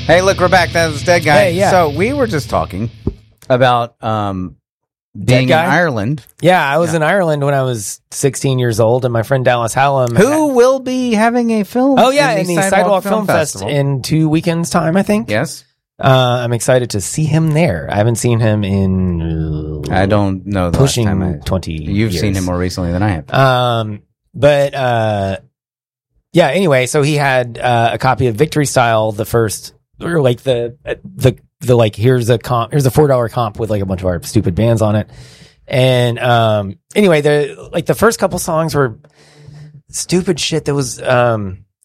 Hey, look, we're back. That was Dead Guy. Hey, yeah. So we were just talking about being in Guy? Ireland. Yeah, I was in Ireland when I was 16 years old, and my friend Dallas Hallam, Who will be having a film? in the Sidewalk Film Fest Festival. in 2 weekends' time, I think. Yes. I'm excited to see him there. I haven't seen him in I don't know the pushing last time 20 You've years. seen him more recently than I have. Yeah, anyway, so he had a copy of Victory Style, the first, or like the like, here's a $4 comp with like a bunch of our stupid bands on it. And anyway, the first couple songs were stupid shit that was